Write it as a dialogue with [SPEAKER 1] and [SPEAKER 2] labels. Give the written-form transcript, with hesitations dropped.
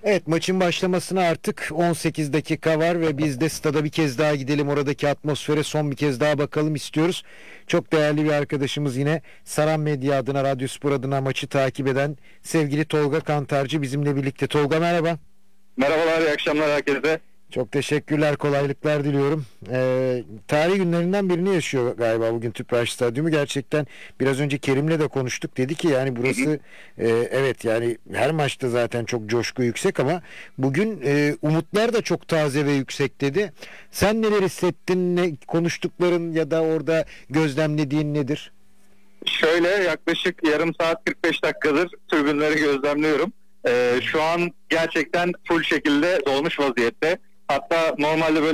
[SPEAKER 1] Evet, maçın başlamasına artık 18 dakika var ve biz de stada bir kez daha gidelim, oradaki atmosfere son bir kez daha bakalım istiyoruz. Çok değerli bir arkadaşımız, yine Saran Medya adına, Radyospor adına maçı takip eden sevgili Tolga Kantarcı bizimle birlikte. Tolga, merhaba.
[SPEAKER 2] Merhabalar, iyi akşamlar herkese.
[SPEAKER 1] Çok teşekkürler, kolaylıklar diliyorum. Tarihi günlerinden birini yaşıyor galiba bugün Tüpraş Stadyumu. Gerçekten biraz önce Kerim'le de konuştuk. Dedi ki yani burası evet, yani her maçta zaten çok coşku yüksek ama bugün umutlar da çok taze ve yüksek dedi. Sen neler hissettin? Konuştukların ya da orada gözlemlediğin nedir?
[SPEAKER 2] Şöyle yaklaşık yarım saat 45 dakikadır tribünleri gözlemliyorum. Şu an gerçekten full şekilde dolmuş vaziyette. Hatta normalde böyle